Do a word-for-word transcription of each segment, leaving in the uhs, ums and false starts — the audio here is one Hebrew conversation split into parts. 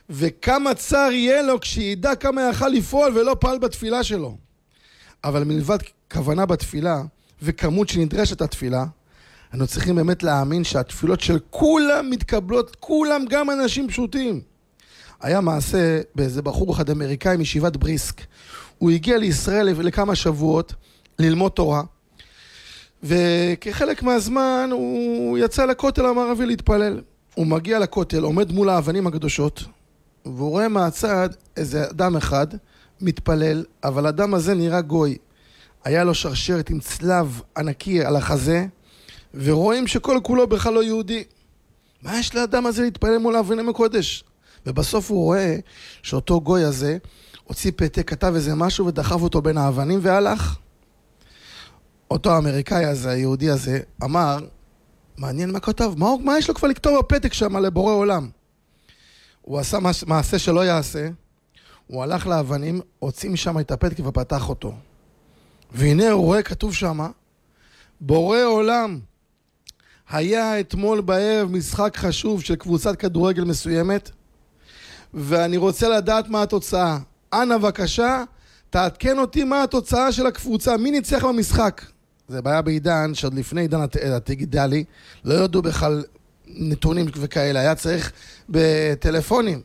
וכמה צער יהיה לו כשידע כמה יכל לפעול ולא פעל בתפילה שלו. אבל מלבד כוונה בתפילה וכמות שנדרשת התפילה, אנחנו צריכים באמת להאמין שהתפילות של כולם מתקבלות, כולם גם אנשים פשוטים. היה מעשה באיזה בחור אחד אמריקאי מישיבת בריסק. הוא הגיע לישראל לכמה שבועות ללמוד תורה, וכחלק מהזמן הוא יצא לכותל המערבי להתפלל. הוא מגיע לכותל, עומד מול האבנים הקדושות, והוא רואה מהצד איזה אדם אחד מתפלל, אבל האדם הזה נראה גוי. היה לו שרשרת עם צלב ענקי על החזה, ורואים שכל כולו בכלל לא יהודי. מה יש לאדם הזה להתפלל מול האבנים הקודש? ובסוף הוא רואה שאותו גוי הזה הוציא פתק, כתב איזה משהו ודחף אותו בין האבנים והלך. אותו האמריקאי הזה, היהודי הזה, אמר, מעניין מה כתב, מה, מה יש לו כבר לכתוב בפתק שם לבורא עולם? הוא עשה מעשה שלא יעשה, הוא הלך לאבנים, הוציא משם את הפתק ופתח אותו. והנה הוא רואה כתוב שם, בורא עולם, היה אתמול בערב משחק חשוב של קבוצת כדורגל מסוימת, ואני רוצה לדעת מה התוצאה. אנא בבקשה, תעדכן אותי מה התוצאה של הקבוצה, מי ניצח במשחק? זה בעיה בעידן שעוד לפני עידן הדיגיטלי, לא ידעו בכלל נתונים וכאלה, היה צריך בטלפונים.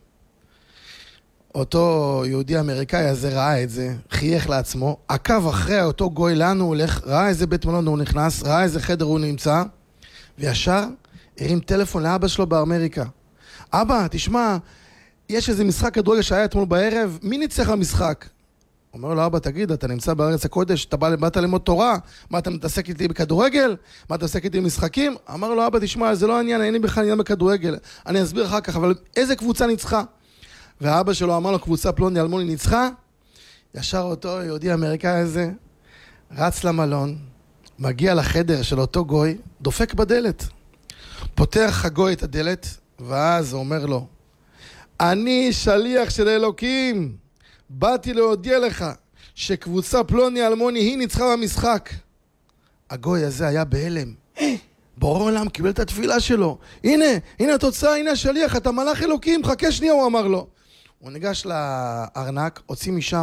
אותו יהודי אמריקאי הזה ראה את זה, חייך לעצמו, עקב אחרי אותו גוי לאן הוא הולך, ראה איזה בית מלון הוא נכנס, ראה איזה חדר הוא נמצא, וישר הרים טלפון לאבא שלו באמריקה. אבא, תשמע, יש איזה משחק כדורגל שהיה אתמול בערב, מי ניצח במשחק? אומר לו, אבא, תגיד, אתה נמצא בארץ הקודש, אתה בא, באת ללמוד תורה, מה אתה מתעסק איתי בכדורגל? מה אתה מתעסק איתי במשחקים? אמר לו, אבא, תשמע, זה לא העניין, אין לי בכלל עניין בכדורגל, אני אסביר אחר כך, אבל איזה קבוצה ניצחה? והאבא שלו אמר לו, קבוצה פלוני אלמוני ניצחה? ישר אותו יהודי אמריקאי הזה רץ למלון, מגיע לחדר של אותו גוי, דופק בדלת. פותח הגוי את הדלת, ואז הוא אומר לו, אני שליח של אלוקים, באתי להודיע לך שקבוצה פלוני אלמוני היא ניצחה במשחק. הגוי הזה היה בהלם. בורא עולם קיבל את התפילה שלו. הנה, הנה התוצאה, הנה השליח, אתה מלאך אלוקים, חכה שנייה, הוא אמר לו. הוא ניגש לארנק, הוציא משם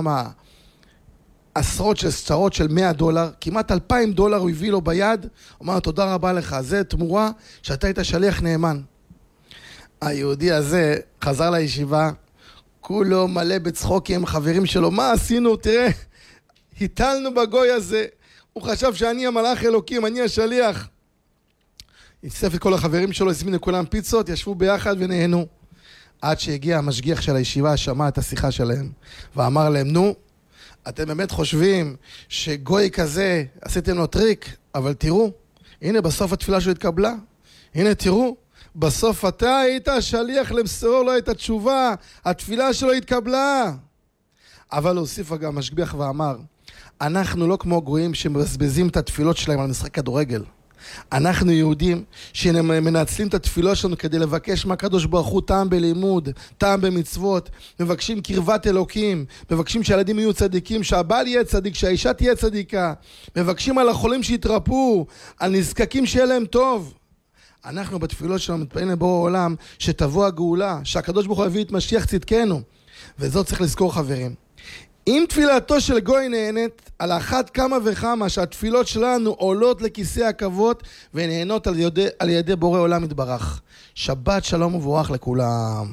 עשרות של שטרות של מאה דולר, כמעט אלפיים דולר הוא הביא לו ביד, הוא אמר, תודה רבה לך, זה תמורה שאתה היית שליח נאמן. היהודי הזה חזר לישיבה, כולו מלא בצחוקים, חברים שלו, מה עשינו? תראה, היטלנו בגוי הזה, הוא חשב שאני המלאך אלוקים, אני השליח. הצטרף את כל החברים שלו, הזמינו כולם פיצות, ישבו ביחד ונהנו. עד שהגיע המשגיח של הישיבה, שמע את השיחה שלהם, ואמר להם, נו, אתם באמת חושבים שגוי כזה, עשיתם לו טריק, אבל תראו, הנה בסוף התפילה שלו התקבלה, הנה תראו, בסוף אתה היית השליח למסור לו את התשובה, התפילה שלו התקבלה. אבל הוסיף גם משגיח ואמר, אנחנו לא כמו גויים שמבזבזים את התפילות שלהם על משחק כדורגל. אנחנו יהודים שמנצלים את התפילות שלנו כדי לבקש מהקדוש ברוך הוא טעם בלימוד, טעם במצוות, מבקשים קרבת אלוקים, מבקשים שהילדים יהיו צדיקים, שהבעל יהיה צדיק, שהאישה תהיה צדיקה, מבקשים על החולים שיתרפו, על נזקקים שיהיה להם טוב. אנחנו בתפילות שלנו מתפעלים לבורא עולם שתבוא הגאולה, שהקדוש ברוך הוא יביא את משיח צדקנו. וזאת צריך לזכור חברים. אם תפילתו של גוי נהנית, על אחת כמה וכמה שהתפילות שלנו עולות לכיסא הכבוד ונהנות על ידי, על ידי בורא עולם יתברך. שבת שלום וברך לכולם.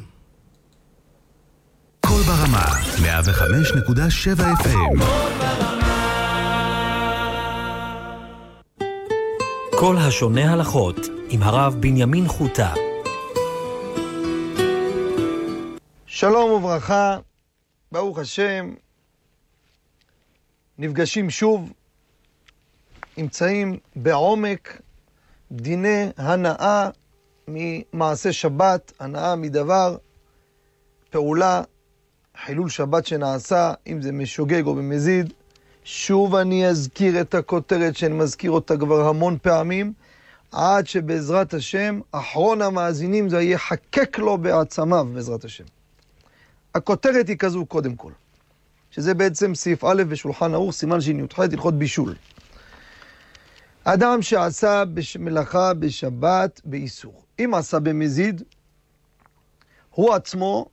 כל ברמה, מאה וחמש נקודה שבע אף אם. כל השונה הלכות עם הרב בנימין חוטה. שלום וברכה, ברוך השם, נפגשים שוב, נמצאים בעומק דיני הנאה ממעשה שבת, הנאה מדבר, פעולה, חילול שבת שנעשה, אם זה משוגג או במזיד. שוב אני אזכיר את הכותרת שאני מזכיר אותה כבר המון פעמים, עד שבעזרת השם, אחרון המאזינים זה יהיה חקק לו בעצמיו בעזרת השם. הכותרת היא כזו קודם כל, שזה בעצם סעיף א' בשולחן ערוך, סימן שי"ח, הלכות בישול. אדם שעשה מלאכה בשבת באיסור, אם עשה במזיד, הוא עצמו